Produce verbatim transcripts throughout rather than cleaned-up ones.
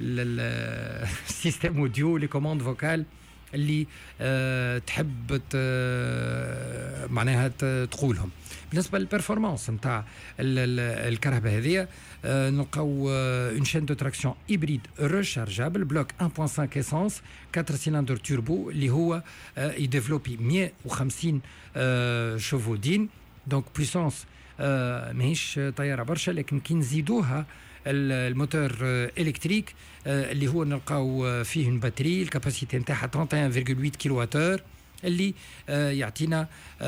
السيستم اوديو لي كوموند فوكال اللي أه تحب معناها تقولهم. بالنسبه للبرفورمانس نتاع الكهرباء هذه أه نلقاو اون شين دو تراكسيون هيبريد ريشارجابل بلوك واحد فاصلة خمسة اسانس أربعة سيلندر توربو اللي هو أه يديفلوبي مية وخمسين أه شوفو دين. دونك بويسونس أه ماهيش طياره برشا، لكن كي نزيدوها الموتور الكتريك اللي هو نلقاو فيه une باتري الكاباسيتي نتاعها واحد وثلاثين فاصلة ثمانية كيلوواتور اللي يعطينا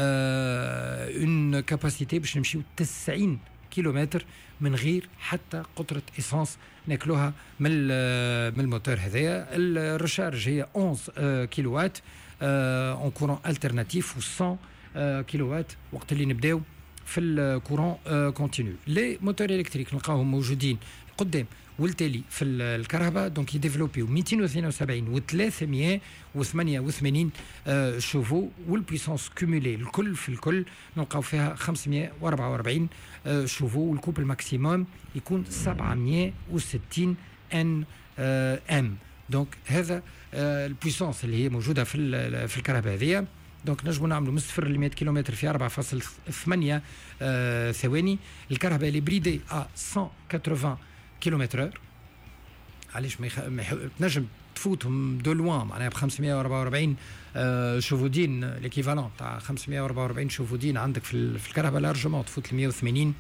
اون كاباسيتي باش نمشيو تسعين كيلومتر من غير حتى قطره اسانس ناكلوها من من الموتور هذايا. الرشارج هي احد عشر كيلووات اون كورون الترناتيف و مية كيلووات وقت اللي نبداو في الكورون كونتينيو. لي موتور الكتريك نلقاوهم موجودين قدام والتالي في الكهرباء، دونك يديفلوبيو مئتين واثنين وسبعين و ثلاثمية وثمانية وثمانين شوفو، والبويسونس كومولي الكل في الكل نلقاو فيها خمسمية وأربعة وأربعين شوفو، والكوب الماكسيموم يكون سبعمية وستين ان ام. دونك هذا البويسونس اللي هي موجوده في في الكهرباء هذه. دونك نجمو نعملوا من صفر ل مئة كيلومتر في أربعة فاصلة ثمانية آه ثواني. الكهرباء اللي بريدي ا مئة وثمانين كيلومتر، علاش ما يخ... يح... تنجم تفوتهم دو لوان معناها ب خمسمية وأربعة وأربعين آه شوفودين، ليكيفالون تاع خمسمية وأربعة وأربعين شوفودين عندك في, ال... في الكهرباء لارجمون تفوت ل مئة وثمانين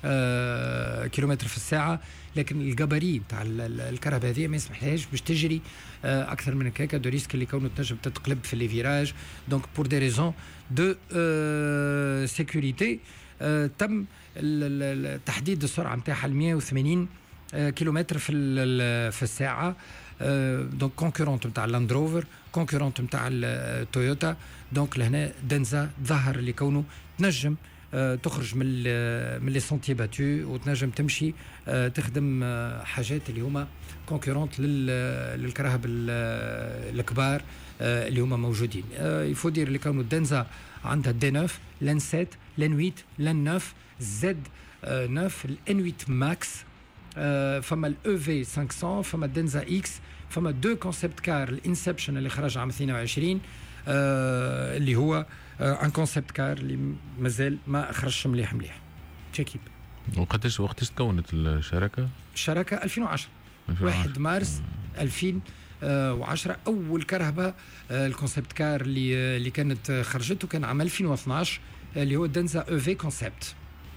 آه كيلومتر في الساعه. لكن الجباري تاع الكهرباء هذه ما يسمحلهاش باش تجري آه اكثر من هكاك، دو ريسك اللي كونه تنجم تتقلب في لي فيراج. دونك بور دي ريزون دو آه سيكوريتي آه تم تحديد السرعه نتاعها ل مئة وثمانين آه كيلومتر في في الساعه. آه دونك كونكورونت نتاع اللاند روفر، كونكورونت نتاع التويوتا. دونك لهنا دنزا ظهر اللي كونه تنجم أه تخرج من من لي سونتي باتو وتنجم تمشي أه تخدم أه حاجات اللي هما كونكورونت للكراهب الكبار أه اللي هما موجودين. أه يفو دير اللي كانوا دنزا عندها دي تسعة لان سبعة لان ثمانية لان تسعة زد أه تسعة الان ثمانية ماكس. أه فما الاو في خمسمية، فما دنزا اكس، فما دو كونسيبت كار الانسبشن اللي خرج عام اثنين وعشرين أه اللي هو ان كونسيبت كار اللي مازال ما خرجش مليح مليح. تشيكيب. وقتاش وقتاش تكونت الشراكه؟ الشراكه ألفين وعشرة، واحد مارس ألفين وعشرة. اول كرهبه الكونسيبت كار اللي اللي كانت خرجته كان عام ألفين واثناش اللي هو دنزا او في كونسيبت،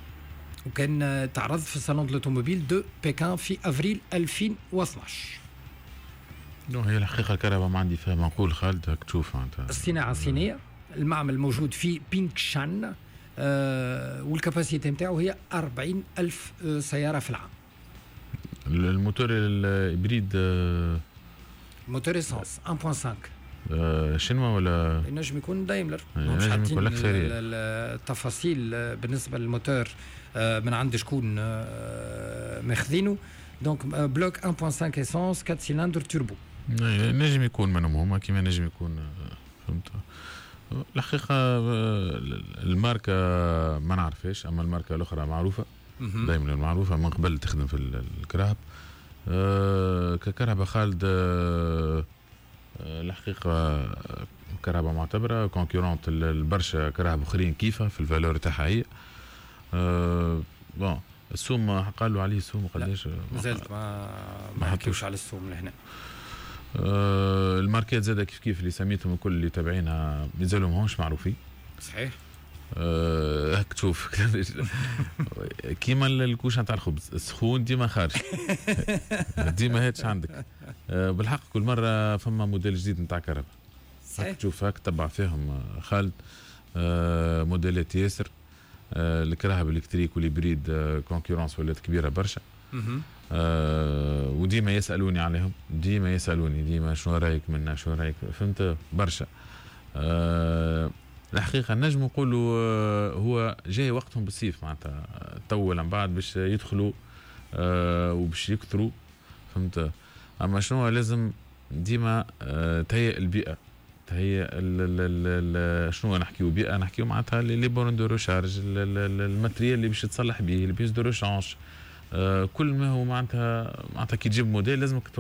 وكان تعرض في صالون الاوتوموبيل دو بكين في افريل ألفين واثناش. دونك هي الحقيقه الكهرباء ما عندي فيها منقول خالد هاك تشوف معناتها الصناعه صينيه. المعمل موجود في بينغشان آه والكاباسيتي نتاعو هي أربعين ألف آه سياره في العام. الموتور الهبريد آه موتور اسانس واحد فاصلة خمسة آه شنو ولا ينجم يكون دايملر. مش حاطين التفاصيل بالنسبه للموتور آه من عند شكون آه ماخذينه. دونك بلوك واحد فاصلة خمسة اسانس أربعة سيلندر توربو. نجم يكون منهم هما كيما نجم يكون فهمت. الحقيقة الماركة ما نعرفهاش، أما الماركة الأخرى معروفة دائما معروفة من قبل تخدم في الكرهب. أه ككرهبة خالد أه الحقيقة كرهبة معتبرة كونكورونت البرشا كرهب أخرين كيفها في الفالور تاعها هي. أه بون السوم قالوا عليه السوم قداش؟ مازلت ما ما حكيوش على السوم لهنا. أه الماركات زادة كيف كيف اللي سميتهم الكل اللي تابعينها مازالوا ماهوش معروفين. صحيح. أه هاك تشوف كيما الكوشه نتاع الخبز السخون ديما خارج ديما هاتش عندك. أه بالحق كل مره فما موديل جديد نتاع كهرباء. صحيح. تشوف هاك تبع فيهم خالد أه موديلات ياسر. أه الكرهب الالكتريك والهبريد أه كونكورونس ولات كبيره برشا. أه وديما يسالوني عليهم، ديما يسالوني ديما شنو رايك منا شنو رايك فهمت برشا. أه الحقيقه نجم نقولوا هو جاي وقتهم بالصيف معناتها تو ولا من بعد باش يدخلوا أه وباش يكثروا فهمت. اما شنو لازم ديما أه تهيئ البيئه، تهيئ شنو نحكيو بيئه نحكيو معناتها لي بورن دو ريشارج الماتريال اللي باش يتصلح به البيس دو ريشانج. أه كل ما هو معناتها معناتها كي تجيب موديل لازمك